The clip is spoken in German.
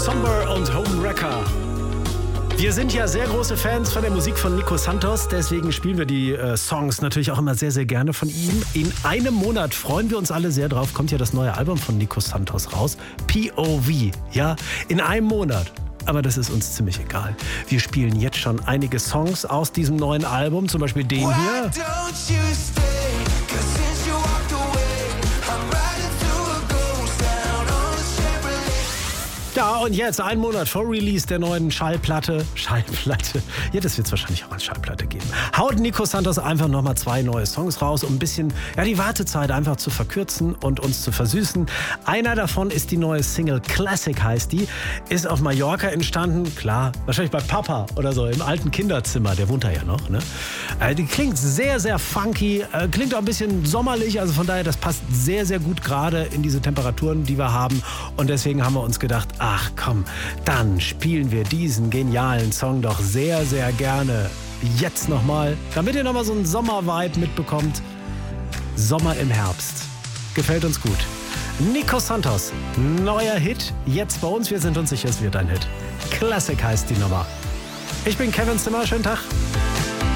Somber und Homewrecker. Wir sind ja sehr große Fans von der Musik von Nico Santos, deswegen spielen wir die Songs natürlich auch immer sehr, sehr gerne von ihm. In einem Monat freuen wir uns alle sehr drauf, kommt ja das neue Album von Nico Santos raus, POV, ja, in einem Monat. Aber das ist uns ziemlich egal. Wir spielen jetzt schon einige Songs aus diesem neuen Album, zum Beispiel den hier. Ja, und jetzt, einen Monat vor Release der neuen Schallplatte. Ja, das wird es wahrscheinlich auch als Schallplatte geben. Haut Nico Santos einfach nochmal 2 neue Songs raus, um ein bisschen die Wartezeit einfach zu verkürzen und uns zu versüßen. Einer davon ist die neue Single Classic, heißt die. Ist auf Mallorca entstanden, klar, wahrscheinlich bei Papa oder so, im alten Kinderzimmer. Der wohnt da ja noch, ne? Die klingt sehr, sehr funky, klingt auch ein bisschen sommerlich, also von daher, das passt sehr, sehr gut gerade in diese Temperaturen, die wir haben. Und deswegen haben wir uns gedacht, ach komm, dann spielen wir diesen genialen Song doch sehr, sehr gerne jetzt nochmal, damit ihr nochmal so einen Sommer-Vibe mitbekommt. Sommer im Herbst. Gefällt uns gut. Nico Santos, neuer Hit, jetzt bei uns. Wir sind uns sicher, es wird ein Hit. Classic heißt die Nummer. Ich bin Kevin Zimmer, schönen Tag.